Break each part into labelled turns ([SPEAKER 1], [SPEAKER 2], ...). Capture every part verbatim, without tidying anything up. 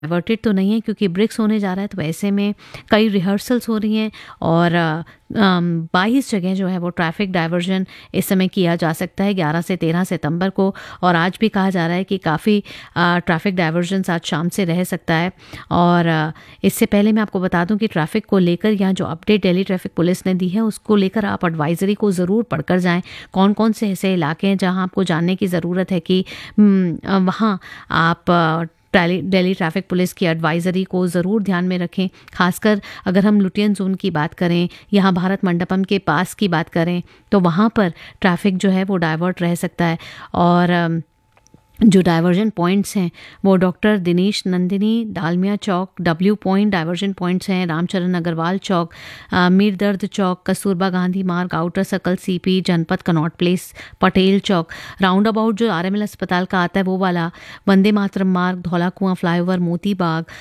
[SPEAKER 1] Diverted तो नहीं है क्योंकि ब्रिक्स होने जा रहा है, तो ऐसे में कई रिहर्सल्स हो रही हैं और बाईस जगह जो है वो ट्रैफिक डाइवर्जन इस समय किया जा सकता है ग्यारह से तेरह सितंबर को। और आज भी कहा जा रहा है कि काफ़ी ट्रैफिक डाइवर्जन्स आज शाम से रह सकता है। और आ, इससे पहले मैं आपको बता दूं कि ट्रैफिक को लेकर यहाँ जो अपडेट दिल्ली ट्रैफिक पुलिस ने दी है उसको लेकर आप एडवाइजरी को ज़रूर पढ़कर जाएं। कौन कौन से ऐसे इलाके हैं जहाँ आपको जानने की ज़रूरत है कि वहाँ आप दिल्ली ट्रैफिक पुलिस की एडवाइजरी को ज़रूर ध्यान में रखें। खासकर अगर हम लुटियन जोन की बात करें, यहाँ भारत मंडपम के पास की बात करें, तो वहाँ पर ट्रैफिक जो है वो डाइवर्ट रह सकता है। और जो डाइवर्जन पॉइंट्स हैं वो डॉक्टर दिनेश नंदिनी डालमिया चौक, डब्ल्यू पॉइंट डाइवर्जन पॉइंट्स हैं रामचरण अग्रवाल चौक, मीर दर्द चौक, कस्तूरबा गांधी मार्ग, आउटर सर्कल सीपी, जनपद, Connaught place, Patel Chowk, round about जो आरएमएल अस्पताल का आता है वो वाला, वंदे मातरम मार्ग, धौला कुआं फ्लाईओवर, मोती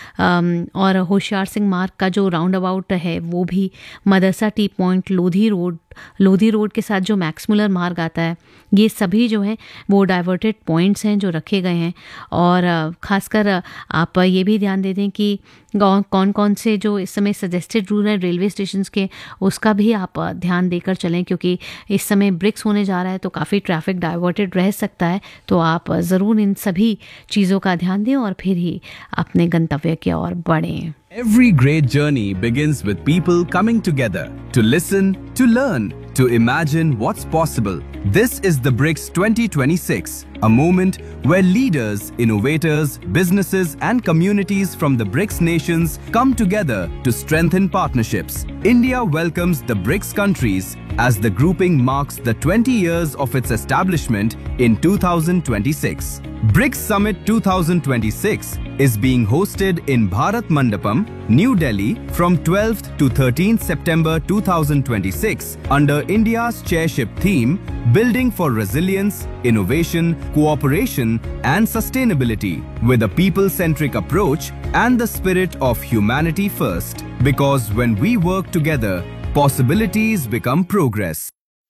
[SPEAKER 1] बाग और होशियार सिंह मार्ग का जो राउंड अबाउट है वो भी, मदरसा T point, Lodhi road, Lodhi road के साथ जो मैक्समुलर मार्ग आता है, ये सभी जो हैं वो डाइवर्टेड पॉइंट्स हैं जो रखे गए हैं। और ख़ासकर आप ये भी ध्यान दे दें कि कौन कौन से जो इस समय सजेस्टेड रूट हैं रेलवे स्टेशंस के, उसका भी आप ध्यान देकर चलें क्योंकि इस समय ब्रिक्स होने जा रहा है तो काफ़ी ट्रैफिक डाइवर्टेड रह सकता है। तो आप ज़रूर इन सभी चीज़ों का ध्यान दें और फिर ही अपने गंतव्य की ओर बढ़ें।
[SPEAKER 2] Every great journey begins with people coming together to listen, to learn, to imagine what's possible. This is the BRICS twenty twenty-six, a moment where leaders, innovators, businesses and communities from the BRICS nations come together to strengthen partnerships. India welcomes the BRICS countries as the grouping marks the twenty years of its establishment in two thousand twenty-six. BRICS Summit twenty twenty-six is being hosted in Bharat Mandapam, New Delhi from twelfth to thirteenth September two thousand twenty-six under India's chairship theme Building for Resilience, Innovation, Cooperation and Sustainability with a people-centric approach and the spirit of humanity first. Because when we work together, possibilities become progress.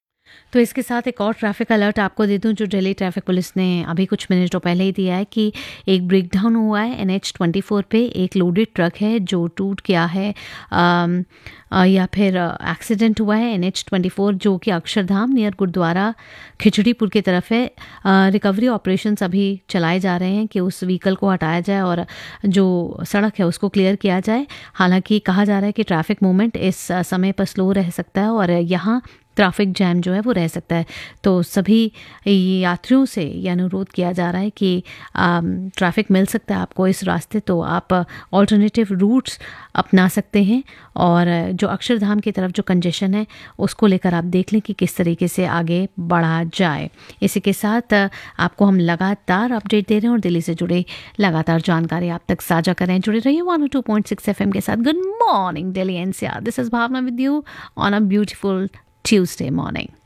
[SPEAKER 1] तो इसके साथ एक और traffic alert आपको दे दूं जो Delhi traffic police ने अभी कुछ मिनटों पहले ही दिया है कि एक ब्रेकडाउन हुआ है एन एच ट्वेंटी फोर पे। एक लोडेड ट्रक है जो टूट गया है आम, आ, या फिर एक्सीडेंट हुआ है एन एच ट्वेंटी फोर जो कि अक्षरधाम नियर गुरुद्वारा खिचड़ीपुर की तरफ है। आ, रिकवरी ऑपरेशंस अभी चलाए जा रहे हैं कि उस व्हीकल को हटाया जाए और जो सड़क है उसको क्लियर किया जाए। हालांकि कहा जा रहा है कि ट्रैफिक मूवमेंट इस समय पर स्लो रह सकता है और यहाँ ट्रैफिक जैम जो है वो रह सकता है। तो सभी यात्रियों से ये अनुरोध किया जा रहा है कि ट्रैफिक मिल सकता है आपको इस रास्ते, तो आप ऑल्टरनेटिव रूट्स अपना सकते हैं। और जो अक्षरधाम की तरफ जो कंजेशन है उसको लेकर आप देख लें कि किस तरीके से आगे बढ़ा जाए। इसी के साथ आपको हम लगातार अपडेट दे रहे हैं और दिल्ली से जुड़े लगातार जानकारी आप तक साझा कर रहे हैं। जुड़े रहिए one O two point six F M के साथ। Good morning Delhi NCR, this is Bhavna with you on a beautiful Tuesday morning.